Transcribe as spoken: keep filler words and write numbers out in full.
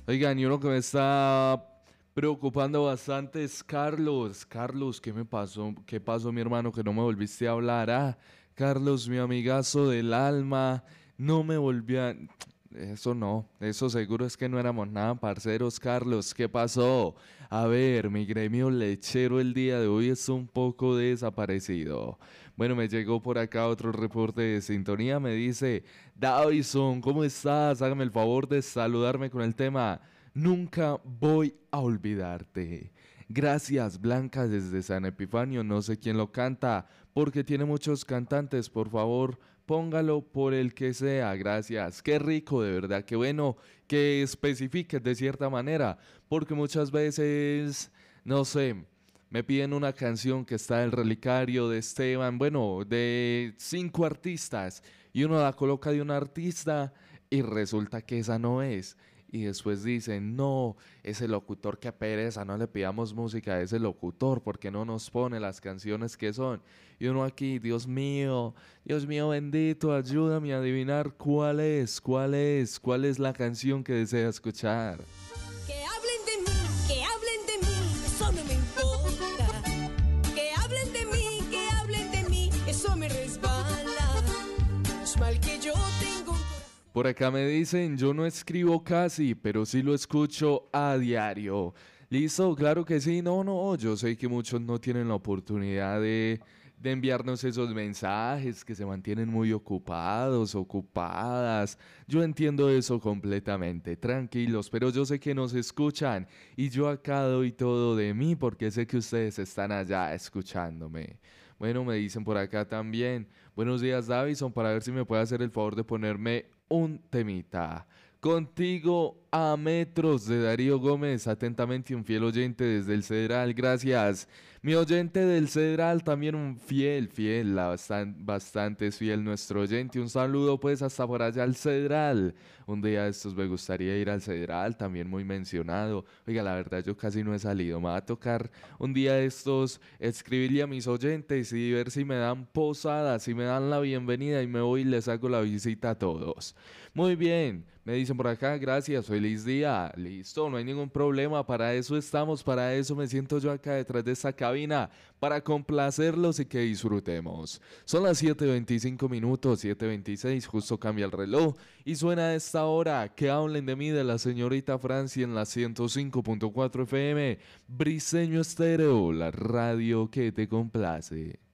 Oigan, y uno que me está preocupando bastante es Carlos. Carlos, ¿qué me pasó? ¿Qué pasó, mi hermano, que no me volviste a hablar? Ah, Carlos, mi amigazo del alma, no me volvió a... Eso no, eso seguro es que no éramos nada parceros, Carlos. ¿Qué pasó? A ver, mi gremio lechero el día de hoy es un poco desaparecido. Bueno, me llegó por acá otro reporte de sintonía. Me dice, Davison, ¿cómo estás? Hágame el favor de saludarme con el tema Nunca voy a olvidarte. Gracias, Blanca, desde San Epifanio. No sé quién lo canta, porque tiene muchos cantantes. Por favor, póngalo por el que sea. Gracias. Qué rico, de verdad. Qué bueno que especifiques de cierta manera, porque muchas veces, no sé, me piden una canción que está del relicario de Esteban, bueno, de cinco artistas, y uno la coloca de un artista y resulta que esa no es. Y después dicen, no, ese locutor que pereza, no le pidamos música a ese locutor porque no nos pone las canciones que son. Y uno aquí, Dios mío, Dios mío bendito, ayúdame a adivinar cuál es, cuál es, cuál es la canción que desea escuchar. Que hablen de mí, que hablen de mí, eso no me importa. Que hablen de mí, que hablen de mí, eso me resbala. Es mal que yo tengo un... Por acá me dicen, yo no escribo casi, pero sí lo escucho a diario. ¿Listo? Claro que sí. No, no, yo sé que muchos no tienen la oportunidad de, de enviarnos esos mensajes, que se mantienen muy ocupados, ocupadas. Yo entiendo eso completamente, tranquilos, pero yo sé que nos escuchan y yo acá doy todo de mí porque sé que ustedes están allá escuchándome. Bueno, me dicen por acá también, buenos días, Davison, para ver si me puede hacer el favor de ponerme un temita. Contigo a metros, de Darío Gómez, atentamente un fiel oyente desde el Cedral, gracias. Mi oyente del Cedral, también un fiel, fiel, la bastan- bastante fiel nuestro oyente. Un saludo pues hasta por allá al Cedral. Un día de estos me gustaría ir al Cedral, también muy mencionado. Oiga, la verdad yo casi no he salido, me va a tocar un día de estos escribirle a mis oyentes y ver si me dan posada, si me dan la bienvenida y me voy y les hago la visita a todos. Muy bien, me dicen por acá, gracias, feliz día. Listo, no hay ningún problema, para eso estamos, para eso me siento yo acá detrás de esta cabina, para complacerlos y que disfrutemos. Son las siete veinticinco minutos, siete veintiséis, justo cambia el reloj y suena a esta hora que hablen de mí de la señorita Francia en la ciento cinco punto cuatro F M, Briseño Estéreo, la radio que te complace.